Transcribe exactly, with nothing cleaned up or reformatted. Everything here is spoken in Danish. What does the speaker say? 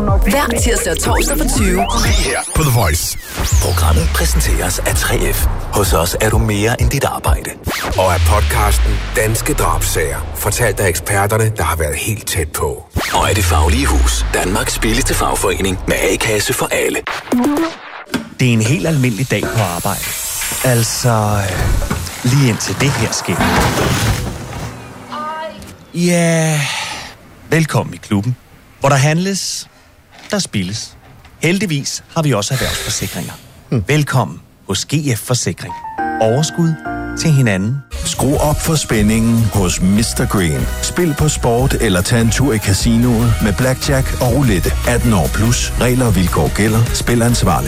Hver tirsdag og torsdag fra tyve. Lige her på The Voice. Programmet præsenteres af tre F. Hos os er du mere end dit arbejde. Og af podcasten Danske Drabssager, fortalt af eksperterne, der har været helt tæt på. Og af Det Faglige Hus, Danmarks billigste fagforening med A-kasse for alle. Det er en helt almindelig dag på arbejde. Altså, lige indtil det her sker. Ja, yeah. Velkommen i klubben, hvor der handles, der spilles. Heldigvis har vi også erhvervsforsikringer. Hmm. Velkommen hos G F Forsikring. Overskud til hinanden. Skru op for spændingen hos mister Green. Spil på sport eller tag en tur i casinoet med blackjack og roulette. atten år plus. Regler og vilkår gælder. Spil ansvarligt.